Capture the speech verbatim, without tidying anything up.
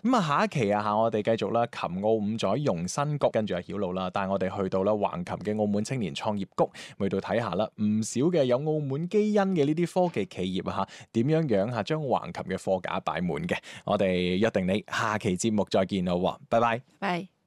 咁啊，下一期啊吓，我哋繼續啦，琴澳五載用新局，跟住阿曉露啦，帶我哋去到啦橫琴嘅澳門青年創業谷，去到睇下啦，唔少嘅有澳門基因嘅呢啲科技企業啊吓，點樣樣吓將橫琴嘅貨架擺滿嘅。我哋約定你下期節目再見咯，拜拜。 拜。